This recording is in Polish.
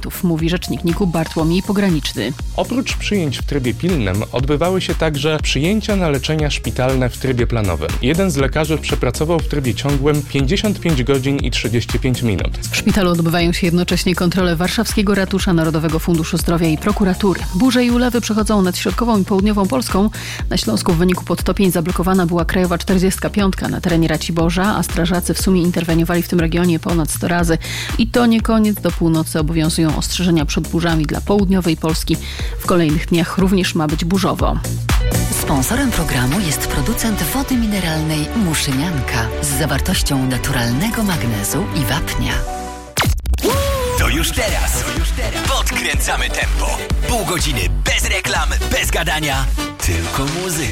pacjentów, mówi rzecznik NIK-u Bartłomiej Pograniczny. Oprócz przyjęć w trybie pilnym odbywały się także przyjęcia na leczenia szpitalne w trybie planowym. Jeden z lekarzy przepracował w trybie ciągłym 55 godzin i 35 minut. W szpitalu odbywają się jednocześnie kontrole Warszawskiego Ratusza, Narodowego Funduszu Zdrowia i Prokuratury. Burze i ulewy przechodzą nad środkową i południową Polską. Na Śląsku w wyniku podtopień zablokowana była krajowa 45 na terenie Raciborza, a strażacy w sumie interweniowali w tym regionie ponad 100 razy. I to nie koniec. Do północy obowiązują ostrzeżenia przed burzami dla południowej Polski. W kolejnych dniach również ma być burzowo. Sponsorem programu jest producent wody mineralnej Muszynianka z zawartością naturalnego magnezu i wapnia. To już teraz podkręcamy tempo. Pół godziny bez reklam, bez gadania, tylko muzyka.